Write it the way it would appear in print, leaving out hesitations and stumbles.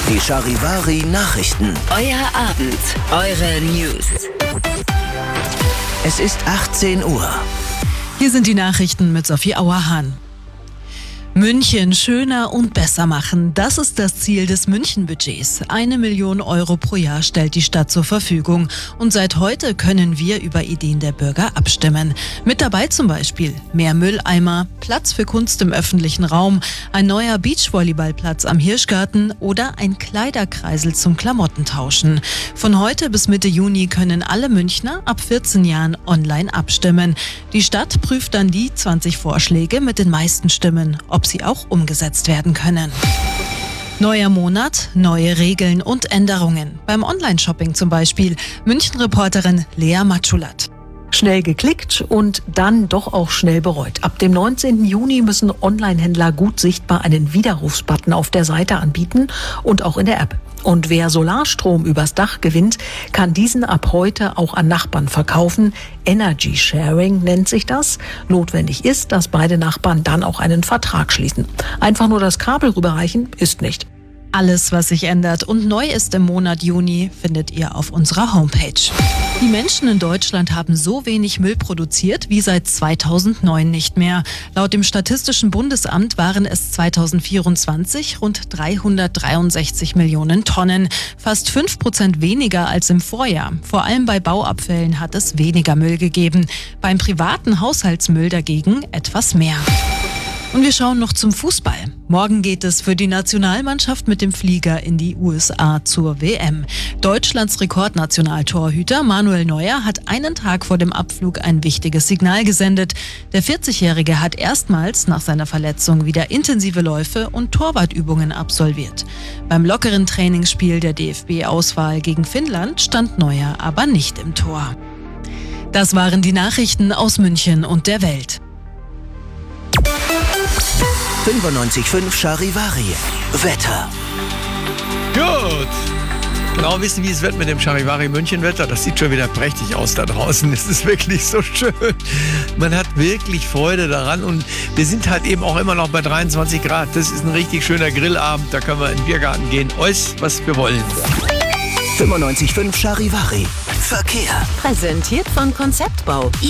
Die Charivari Nachrichten. Euer Abend, eure News. Es ist 18 Uhr. Hier sind die Nachrichten mit Sophie Auerhahn. München schöner und besser machen. Das ist das Ziel des München-Budgets. 1 Million Euro pro Jahr stellt die Stadt zur Verfügung. Und seit heute können wir über Ideen der Bürger abstimmen. Mit dabei zum Beispiel mehr Mülleimer, Platz für Kunst im öffentlichen Raum, ein neuer Beachvolleyballplatz am Hirschgarten oder ein Kleiderkreisel zum Klamottentauschen. Von heute bis Mitte Juni können alle Münchner ab 14 Jahren online abstimmen. Die Stadt prüft dann die 20 Vorschläge mit den meisten Stimmen, ob sie auch umgesetzt werden können. Neuer Monat, neue Regeln und Änderungen. Beim Online-Shopping zum Beispiel. München-Reporterin Lea Matschulat. Schnell geklickt und dann doch auch schnell bereut. Ab dem 19. Juni müssen Online-Händler gut sichtbar einen Widerrufsbutton auf der Seite anbieten und auch in der App. Und wer Solarstrom übers Dach gewinnt, kann diesen ab heute auch an Nachbarn verkaufen. Energy Sharing nennt sich das. Notwendig ist, dass beide Nachbarn dann auch einen Vertrag schließen. Einfach nur das Kabel rüberreichen ist nicht. Alles, was sich ändert und neu ist im Monat Juni, findet ihr auf unserer Homepage. Die Menschen in Deutschland haben so wenig Müll produziert wie seit 2009 nicht mehr. Laut dem Statistischen Bundesamt waren es 2024 rund 363 Millionen Tonnen. Fast 5% weniger als im Vorjahr. Vor allem bei Bauabfällen hat es weniger Müll gegeben. Beim privaten Haushaltsmüll dagegen etwas mehr. Und wir schauen noch zum Fußball. Morgen geht es für die Nationalmannschaft mit dem Flieger in die USA zur WM. Deutschlands Rekordnationaltorhüter Manuel Neuer hat einen Tag vor dem Abflug ein wichtiges Signal gesendet. Der 40-Jährige hat erstmals nach seiner Verletzung wieder intensive Läufe und Torwartübungen absolviert. Beim lockeren Trainingsspiel der DFB-Auswahl gegen Finnland stand Neuer aber nicht im Tor. Das waren die Nachrichten aus München und der Welt. 95.5 Charivari. Wetter. Gut. Genau wissen, wie es wird mit dem Charivari München-Wetter. Das sieht schon wieder prächtig aus da draußen. Es ist wirklich so schön. Man hat wirklich Freude daran. Und wir sind halt eben auch immer noch bei 23 Grad. Das ist ein richtig schöner Grillabend. Da können wir in den Biergarten gehen. Alles, was wir wollen. 95.5 Charivari. Verkehr. Präsentiert von Konzeptbau.